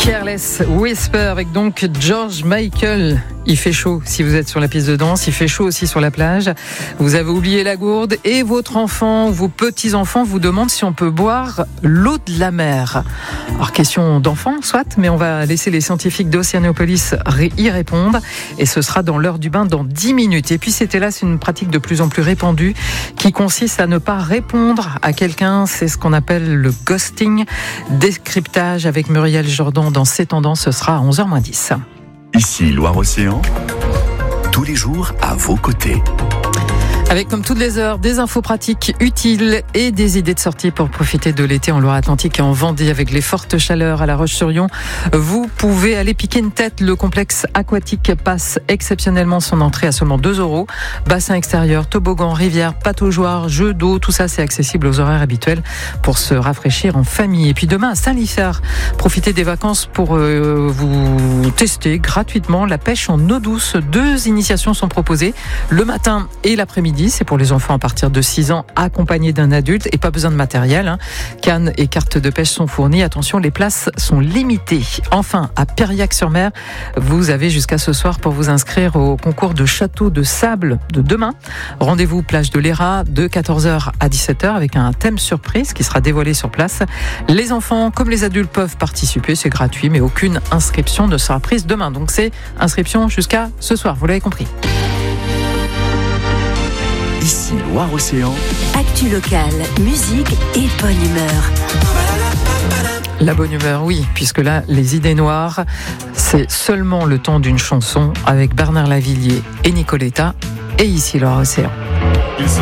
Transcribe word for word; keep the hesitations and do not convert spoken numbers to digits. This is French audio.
Careless Whisper avec donc George Michael. Il fait chaud si vous êtes sur la piste de danse, il fait chaud aussi sur la plage. Vous avez oublié la gourde et votre enfant, vos petits-enfants vous demandent si on peut boire l'eau de la mer. Alors question d'enfant, soit, mais on va laisser les scientifiques d'Océanopolis y répondre et ce sera dans l'heure du bain dans dix minutes. Et puis c'était là, c'est une pratique de plus en plus répandue qui consiste à ne pas répondre à quelqu'un. C'est ce qu'on appelle le ghosting. Décryptage avec Muriel Jordan dans C'est Tendance, ce sera à onze heures moins dix. Ici Loire-Océan, tous les jours à vos côtés. Avec comme toutes les heures, des infos pratiques utiles et des idées de sortie pour profiter de l'été en Loire-Atlantique et en Vendée avec les fortes chaleurs à La Roche-sur-Yon. Vous pouvez aller piquer une tête. Le complexe aquatique passe exceptionnellement son entrée à seulement deux euros. Bassin extérieur, toboggan, rivière, pataugeoire, jeux d'eau, tout ça c'est accessible aux horaires habituels pour se rafraîchir en famille. Et puis demain à Saint-Liffard, profitez des vacances pour euh, vous tester gratuitement la pêche en eau douce. Deux initiations sont proposées le matin et l'après-midi. C'est pour les enfants à partir de six ans accompagnés d'un adulte et pas besoin de matériel. Hein. Cannes et cartes de pêche sont fournies. Attention, les places sont limitées. Enfin, à Périac-sur-Mer, vous avez jusqu'à ce soir pour vous inscrire au concours de château de sable de demain. Rendez-vous plage de l'Héra de quatorze heures à dix-sept heures avec un thème surprise qui sera dévoilé sur place. Les enfants comme les adultes peuvent participer, c'est gratuit, mais aucune inscription ne sera prise demain. Donc c'est inscription jusqu'à ce soir, vous l'avez compris. Ici Loire-Océan. Actu locale, musique et bonne humeur. La bonne humeur, oui, puisque là, les idées noires, c'est seulement le temps d'une chanson avec Bernard Lavilliers et Nicoletta. Et ici Loire-Océan.